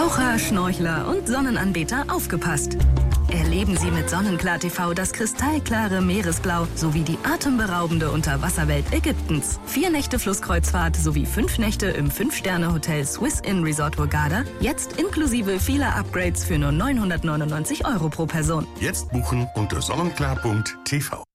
Taucher, Schnorchler und Sonnenanbeter aufgepasst. Erleben Sie mit Sonnenklar TV das kristallklare Meeresblau sowie die atemberaubende Unterwasserwelt Ägyptens. 4 Nächte Flusskreuzfahrt sowie 5 Nächte im 5-Sterne-Hotel Swiss Inn Resort Hurghada. Jetzt inklusive vieler Upgrades für nur 999 € pro Person. Jetzt buchen unter sonnenklar.tv.